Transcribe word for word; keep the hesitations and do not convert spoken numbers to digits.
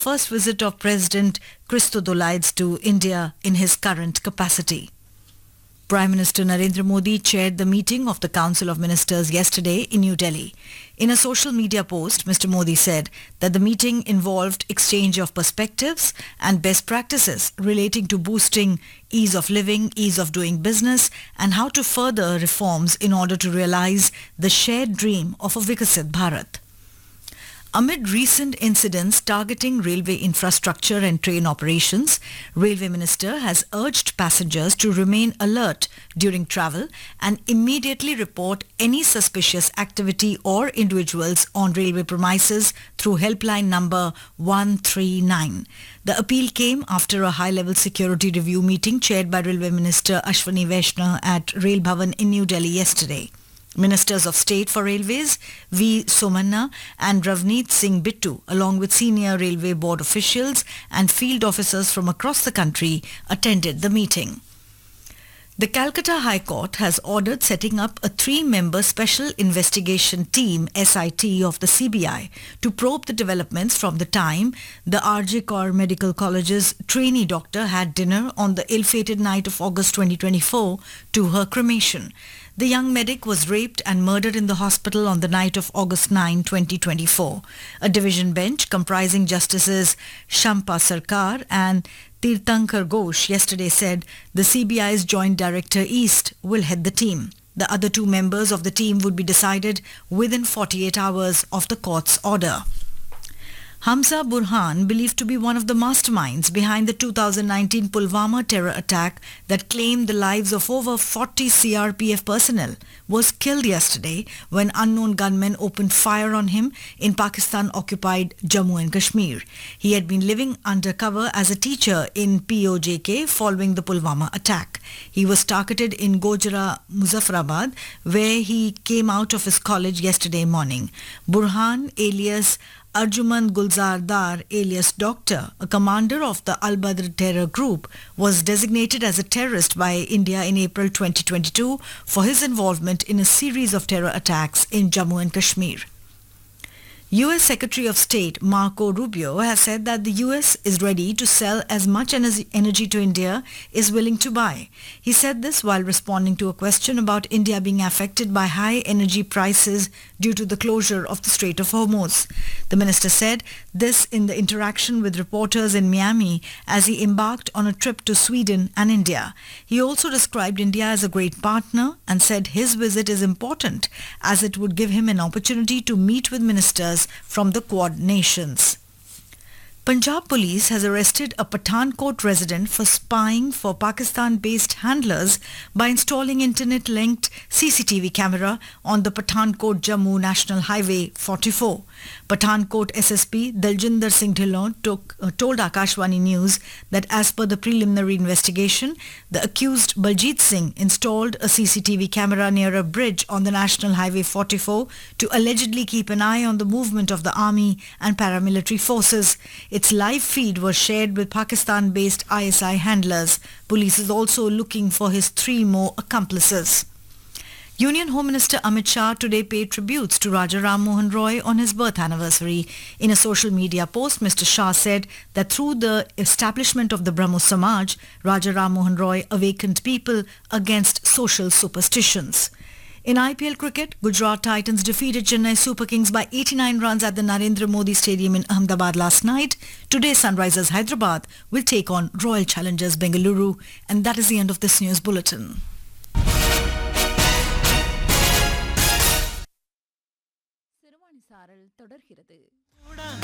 first visit of President Christodoulides to India in his current capacity. Prime Minister Narendra Modi chaired the meeting of the Council of Ministers yesterday in New Delhi. In a social media post, Mister Modi said that the meeting involved exchange of perspectives and best practices relating to boosting ease of living, ease of doing business, and how to further reforms in order to realize the shared dream of a Vikasit Bharat. Amid recent incidents targeting railway infrastructure and train operations, Railway Minister has urged passengers to remain alert during travel and immediately report any suspicious activity or individuals on railway premises through helpline number one three nine. The appeal came after a high-level security review meeting chaired by Railway Minister Ashwani Vaishnaw at Rail Bhavan in New Delhi yesterday. Ministers of State for Railways V. Somanna and Ravneet Singh Bittu, along with senior Railway Board officials and field officers from across the country, attended the meeting. The Calcutta High Court has ordered setting up a three-member Special Investigation Team S I T of the C B I to probe the developments from the time the R J Kaur Medical College's trainee doctor had dinner on the ill-fated night of August twenty twenty-four to her cremation. The young medic was raped and murdered in the hospital on the night of August ninth, twenty twenty-four. A division bench comprising Justices Shampa Sarkar and Tirthankar Ghosh yesterday said the C B I's Joint Director East will head the team. The other two members of the team would be decided within forty-eight hours of the court's order. Hamza Burhan, believed to be one of the masterminds behind the two thousand nineteen Pulwama terror attack that claimed the lives of over forty C R P F personnel, was killed yesterday when unknown gunmen opened fire on him in Pakistan-occupied Jammu and Kashmir. He had been living undercover as a teacher in P O J K following the Pulwama attack. He was targeted in Gojra, Muzaffarabad, where he came out of his college yesterday morning. Burhan, alias Arjuman Gulzar Dar, alias Doctor, a commander of the Al-Badr terror group, was designated as a terrorist by India in April twenty twenty-two for his involvement in a series of terror attacks in Jammu and Kashmir. U S Secretary of State Marco Rubio has said that the U S is ready to sell as much energy to India is willing to buy. He said this while responding to a question about India being affected by high energy prices due to the closure of the Strait of Hormuz. The minister said this in the interaction with reporters in Miami as he embarked on a trip to Sweden and India. He also described India as a great partner and said his visit is important as it would give him an opportunity to meet with ministers from the Quad nations. Punjab Police has arrested a Pathankot resident for spying for Pakistan-based handlers by installing internet-linked C C T V camera on the Pathankot-Jammu National Highway forty-four. Pathankot S S P Daljinder Singh Dhillon took, uh, told Akashvani News that as per the preliminary investigation, the accused Baljit Singh installed a C C T V camera near a bridge on the National Highway forty-four to allegedly keep an eye on the movement of the army and paramilitary forces. Its live feed was shared with Pakistan-based I S I handlers. Police is also looking for his three more accomplices. Union Home Minister Amit Shah today paid tributes to Raja Ram Mohan Roy on his birth anniversary. In a social media post, Mister Shah said that through the establishment of the Brahmo Samaj, Raja Ram Mohan Roy awakened people against social superstitions. In I P L cricket, Gujarat Titans defeated Chennai Super Kings by eighty-nine runs at the Narendra Modi Stadium in Ahmedabad last night. Today, Sunrisers Hyderabad will take on Royal Challengers Bengaluru. And that is the end of this news bulletin.